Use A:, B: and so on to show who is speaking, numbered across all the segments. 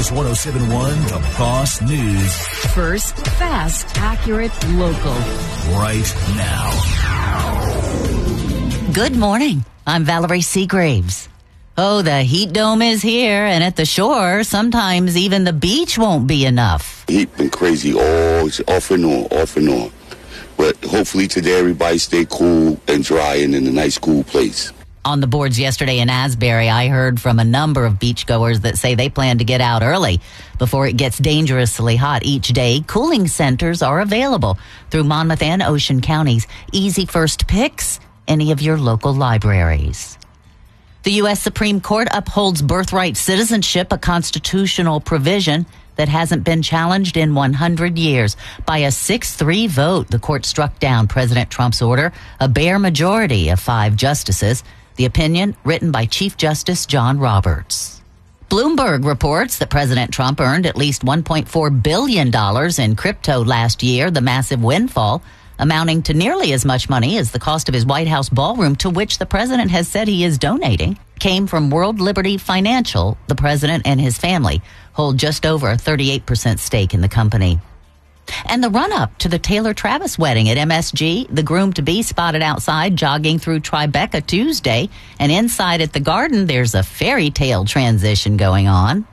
A: is 107.1 The Boss News.
B: First, fast, accurate, local.
A: Right now.
C: Good morning. I'm Valerie Seagraves. Oh, the heat dome is here, and at the shore, sometimes even the beach won't be enough.
D: Heat been crazy off and on. But hopefully today everybody stay cool and dry and in a nice cool place.
C: On the boards yesterday in Asbury, I heard from a number of beachgoers that say they plan to get out early before it gets dangerously hot each day. Cooling centers are available through Monmouth and Ocean counties. Easy first picks, any of your local libraries. The U.S. Supreme Court upholds birthright citizenship, a constitutional provision that hasn't been challenged in 100 years. By a 6-3 vote, the court struck down President Trump's order, a bare majority of 5 justices. The opinion written by Chief Justice John Roberts. Bloomberg reports that President Trump earned at least $1.4 billion in crypto last year, the massive windfall amounting to nearly as much money as the cost of his White House ballroom, to which the president has said he is donating, came from World Liberty Financial. The president and his family hold just over a 38% stake in the company. And the run-up to the Taylor Travis wedding at MSG, the groom-to-be spotted outside jogging through Tribeca Tuesday, and inside at the Garden, there's a fairy tale transition going on.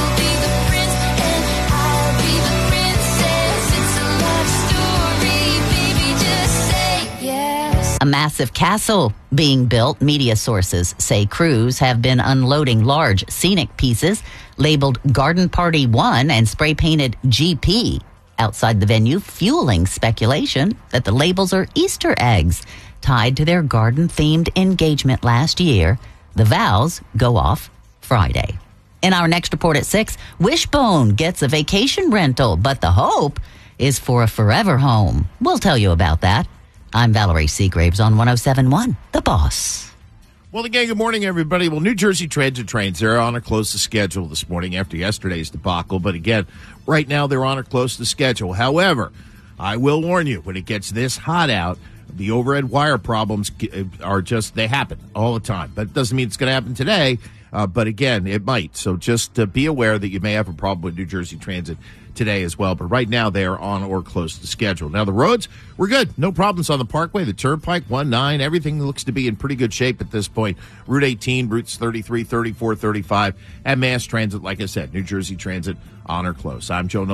C: A massive castle being built. Media sources say crews have been unloading large scenic pieces labeled Garden Party 1 and spray-painted GP outside the venue, fueling speculation that the labels are Easter eggs tied to their garden-themed engagement last year. The vows go off Friday. In our next report at 6, Wishbone gets a vacation rental, but the hope is for a forever home. We'll tell you about that. I'm Valerie Seagraves on 107.1 The Boss.
E: Well, again, good morning, everybody. Well, New Jersey Transit trains, they're on or close to schedule this morning after yesterday's debacle. But again, right now they're on or close to schedule. However, I will warn you, when it gets this hot out, the overhead wire problems are just, they happen all the time. But it doesn't mean it's going to happen today. But again, it might. So just be aware that you may have a problem with New Jersey Transit today as well. But right now, they are on or close to schedule. Now, the roads, we're good. No problems on the Parkway, the Turnpike, 1-9. Everything looks to be in pretty good shape at this point. Route 18, routes 33, 34, 35, and Mass Transit, like I said, New Jersey Transit on or close. I'm Joe